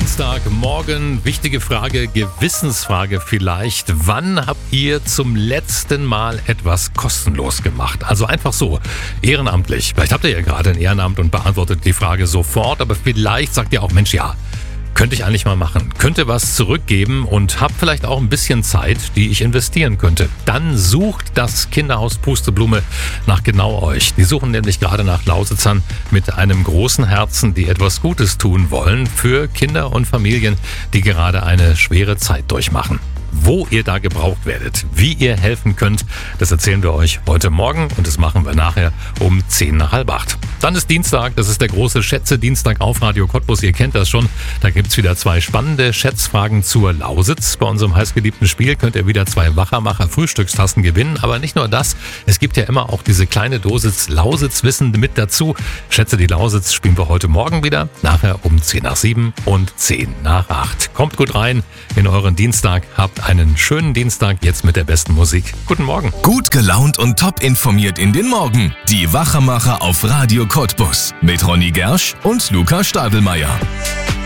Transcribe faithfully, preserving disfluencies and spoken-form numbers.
Dienstagmorgen, wichtige Frage, Gewissensfrage vielleicht. Wann habt ihr zum letzten Mal etwas kostenlos gemacht? Also einfach so, ehrenamtlich. Vielleicht habt ihr ja gerade ein Ehrenamt und beantwortet die Frage sofort, aber vielleicht sagt ihr auch, Mensch, ja, könnte ich eigentlich mal machen. Könnte was zurückgeben und hab vielleicht auch ein bisschen Zeit, die ich investieren könnte. Dann sucht das Kinderhaus Pusteblume nach genau euch. Die suchen nämlich gerade nach Lausitzern mit einem großen Herzen, die etwas Gutes tun wollen für Kinder und Familien, die gerade eine schwere Zeit durchmachen. Wo ihr da gebraucht werdet, wie ihr helfen könnt, das erzählen wir euch heute Morgen und das machen wir nachher um zehn nach halb acht. Dann ist Dienstag, das ist der große Schätze-Dienstag auf Radio Cottbus, ihr kennt das schon. Da gibt's wieder zwei spannende Schätzfragen zur Lausitz. Bei unserem heißgeliebten Spiel könnt ihr wieder zwei Wachermacher-Frühstückstassen gewinnen, aber nicht nur das, es gibt ja immer auch diese kleine Dosis Lausitz-Wissen mit dazu. Schätze die Lausitz spielen wir heute Morgen wieder, nachher um zehn nach sieben und zehn nach acht. Kommt gut rein in euren Dienstag, habt einen schönen Dienstag jetzt mit der besten Musik. Guten Morgen. Gut gelaunt und top informiert in den Morgen. Die Wachermacher auf Radio Cottbus mit Ronny Gersch und Luca Stadelmeier.